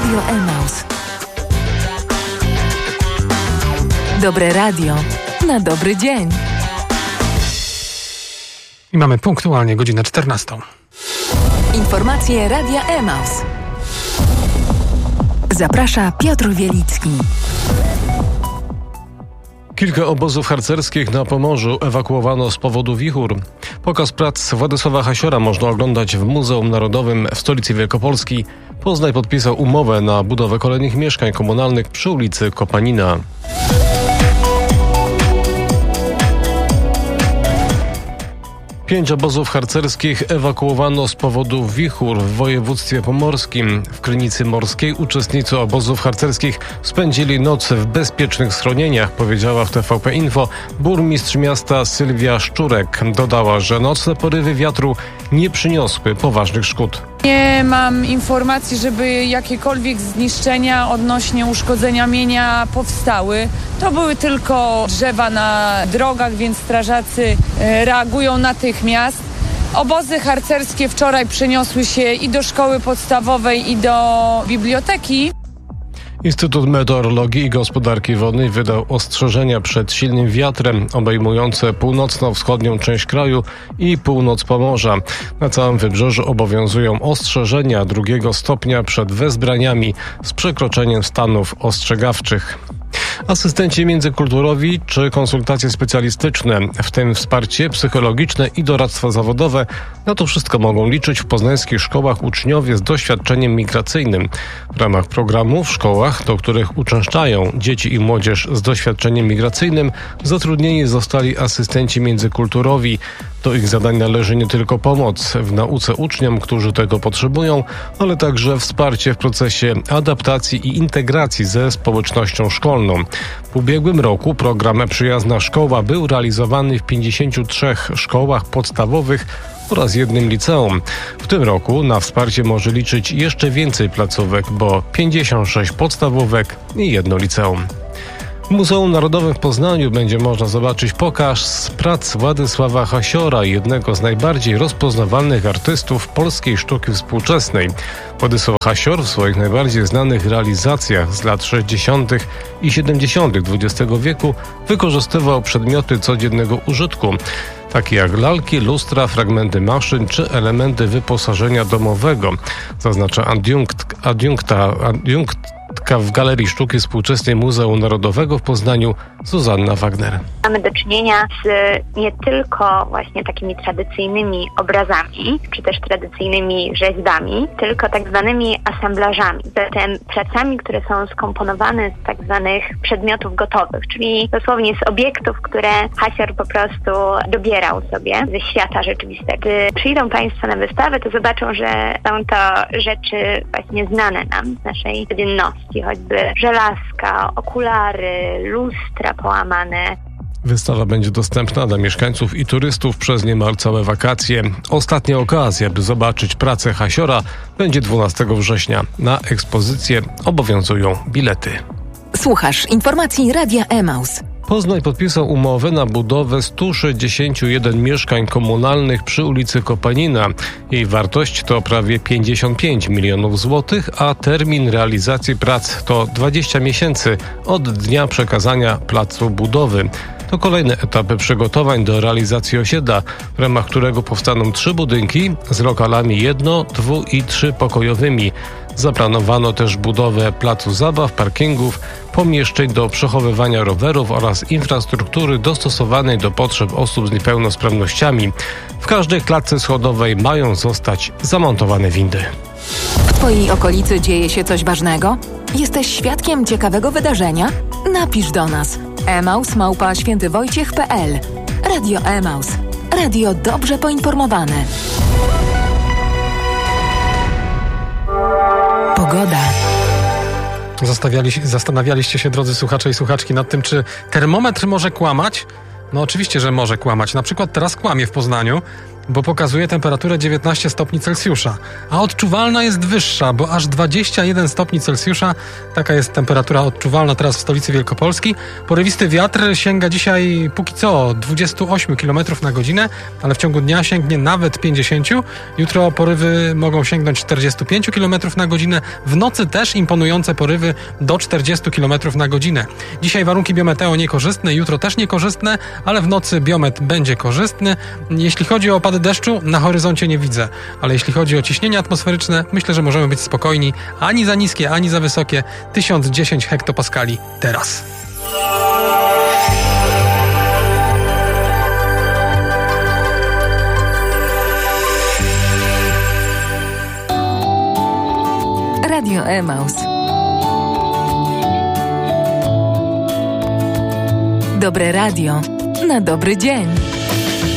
Radio Emaus. Dobre radio na dobry dzień. I mamy punktualnie godzinę 14. Informacje Radia Emaus. Zaprasza Piotr Wielicki. Kilka obozów harcerskich na Pomorzu ewakuowano z powodu wichur. Pokaz prac Władysława Hasiora można oglądać w Muzeum Narodowym w stolicy Wielkopolski. Poznań podpisał umowę na budowę kolejnych mieszkań komunalnych przy ulicy Kopanina. Pięć obozów harcerskich ewakuowano z powodu wichur w województwie pomorskim. W Krynicy Morskiej uczestnicy obozów harcerskich spędzili noc w bezpiecznych schronieniach, powiedziała w TVP Info burmistrz miasta Sylwia Szczurek. Dodała, że nocne porywy wiatru nie przyniosły poważnych szkód. Nie mam informacji, żeby jakiekolwiek zniszczenia odnośnie uszkodzenia mienia powstały. To były tylko drzewa na drogach, więc strażacy reagują natychmiast. Obozy harcerskie wczoraj przeniosły się i do szkoły podstawowej, i do biblioteki. Instytut Meteorologii i Gospodarki Wodnej wydał ostrzeżenia przed silnym wiatrem obejmujące północno-wschodnią część kraju i północ Pomorza. Na całym wybrzeżu obowiązują ostrzeżenia 2 stopnia przed wezbraniami z przekroczeniem stanów ostrzegawczych. Asystenci międzykulturowi czy konsultacje specjalistyczne, w tym wsparcie psychologiczne i doradztwo zawodowe, na to wszystko mogą liczyć w poznańskich szkołach uczniowie z doświadczeniem migracyjnym. W ramach programu w szkołach, do których uczęszczają dzieci i młodzież z doświadczeniem migracyjnym, zatrudnieni zostali asystenci międzykulturowi. Do ich zadań należy nie tylko pomoc w nauce uczniom, którzy tego potrzebują, ale także wsparcie w procesie adaptacji i integracji ze społecznością szkolną. W ubiegłym roku program Przyjazna Szkoła był realizowany w 53 szkołach podstawowych oraz 1 liceum. W tym roku na wsparcie może liczyć jeszcze więcej placówek, bo 56 podstawówek i 1 liceum. W Muzeum Narodowym w Poznaniu będzie można zobaczyć pokaz prac Władysława Hasiora, jednego z najbardziej rozpoznawalnych artystów polskiej sztuki współczesnej. Władysław Hasior w swoich najbardziej znanych realizacjach z lat 60. i 70. XX wieku wykorzystywał przedmioty codziennego użytku, takie jak lalki, lustra, fragmenty maszyn czy elementy wyposażenia domowego, zaznacza adiunktka w Galerii Sztuki Współczesnej Muzeum Narodowego w Poznaniu Zuzanna Wagner. Mamy do czynienia z nie tylko właśnie takimi tradycyjnymi obrazami, czy też tradycyjnymi rzeźbami, tylko tak zwanymi asemblażami, zatem pracami, które są skomponowane z tak zwanych przedmiotów gotowych, czyli dosłownie z obiektów, które Hasior po prostu dobierał sobie ze świata rzeczywistego. Gdy przyjdą Państwo na wystawę, to zobaczą, że są to rzeczy właśnie znane nam z naszej codzienności, choćby żelazka, okulary, lustra połamane. Wystawa będzie dostępna dla mieszkańców i turystów przez niemal całe wakacje. Ostatnia okazja, by zobaczyć pracę Hasiora, będzie 12 września. Na ekspozycję obowiązują bilety. Słuchasz informacji Radia Emaus. Poznań podpisał umowę na budowę 161 mieszkań komunalnych przy ulicy Kopanina. Jej wartość to prawie 55 milionów złotych, a termin realizacji prac to 20 miesięcy od dnia przekazania placu budowy. To kolejne etapy przygotowań do realizacji osiedla, w ramach którego powstaną 3 budynki z lokalami 1-, 2- i 3-pokojowymi. Zaplanowano też budowę placu zabaw, parkingów, pomieszczeń do przechowywania rowerów oraz infrastruktury dostosowanej do potrzeb osób z niepełnosprawnościami. W każdej klatce schodowej mają zostać zamontowane windy. W Twojej okolicy dzieje się coś ważnego? Jesteś świadkiem ciekawego wydarzenia? Napisz do nas. emaus@świętywojciech.pl. Radio Emaus. Radio dobrze poinformowane. Pogoda. Zastanawialiście się, drodzy słuchacze i słuchaczki, nad tym, czy termometr może kłamać? No oczywiście, że może kłamać. Na przykład teraz kłamie w Poznaniu. bo pokazuje temperaturę 19 stopni Celsjusza, a odczuwalna jest wyższa, bo aż 21 stopni Celsjusza. Taka jest temperatura odczuwalna teraz w stolicy Wielkopolski. Porywisty wiatr sięga dzisiaj póki co 28 km na godzinę, ale w ciągu dnia sięgnie nawet 50. Jutro porywy mogą sięgnąć 45 km na godzinę. W nocy też imponujące porywy do 40 km na godzinę. Dzisiaj warunki biometeo niekorzystne, jutro też niekorzystne, ale w nocy biomet będzie korzystny. Jeśli chodzi o opady deszczu, na horyzoncie nie widzę, ale jeśli chodzi o ciśnienie atmosferyczne, myślę, że możemy być spokojni. Ani za niskie, ani za wysokie. 1010 hektopaskali teraz. Radio Emaus. Dobre radio na dobry dzień.